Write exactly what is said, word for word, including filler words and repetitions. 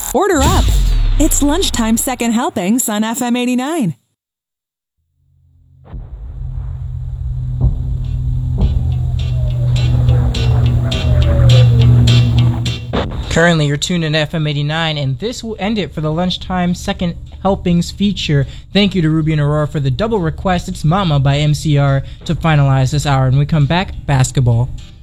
Order up. It's lunchtime second helpings on F M eighty-nine. Currently, you're tuned in to F M eighty-nine, and this will end it for the Lunchtime Second Helpings feature. Thank you to Ruby and Aurora for the double request. It's Mama by M C R to finalize this hour. And when we come back, basketball.